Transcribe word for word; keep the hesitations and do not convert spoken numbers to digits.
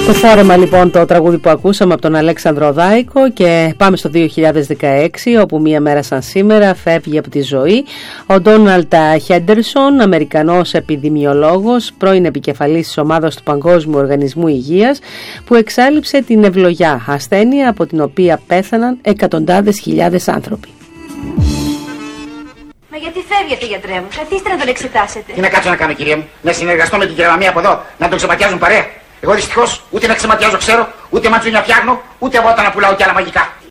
Το φόρεμα λοιπόν το τραγούδι που ακούσαμε από τον Αλέξανδρο Δάικο, και πάμε στο δύο χιλιάδες δεκαέξι, όπου μία μέρα σαν σήμερα φεύγει από τη ζωή ο Ντόναλντ Χέντερσον, Αμερικανός επιδημιολόγος, πρώην επικεφαλής της ομάδας του Παγκόσμιου Οργανισμού Υγείας, που εξάλειψε την ευλογιά, ασθένεια από την οποία πέθαναν εκατοντάδες χιλιάδες άνθρωποι. Μα γιατί φεύγετε, γιατρέ μου? Καθίστε να τον εξετάσετε. Τι να κάτσω να κάνω, κυρία μου? Να συνεργαστώ με την κεραμία από εδώ, να τον ξεματιάζουν παρέα? Εγώ δυστυχώς ούτε να ξεματιάζω ξέρω, ούτε ματσούνια φτιάχνω, ούτε εγώ όταν να πουλάω κι άλλα μαγικά.